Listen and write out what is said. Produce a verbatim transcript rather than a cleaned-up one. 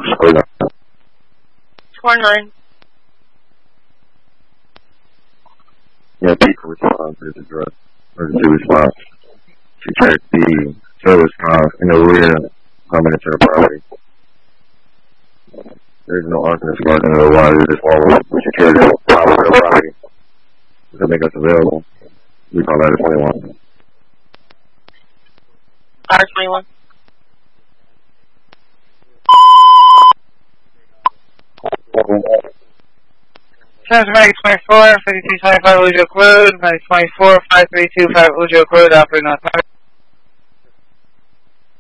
Score nine. Yeah, people respond to the drug emergency response. She checked the service car in the rear coming into the property. There's no arsonist working in the water. There's just one with security power for the property to make us available. We call that a twenty-one. R twenty-one. Transamerica twenty-four, fifty-two twenty-five Ujo Road, Medic twenty-four, five three two five Ujo Road, operating on